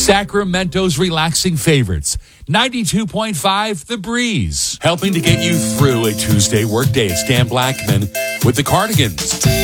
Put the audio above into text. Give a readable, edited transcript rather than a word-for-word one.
Sacramento's relaxing favorites. 92.5 The Breeze. Helping to get you through a Tuesday workday. It's Dan Blackman with the Cardigans.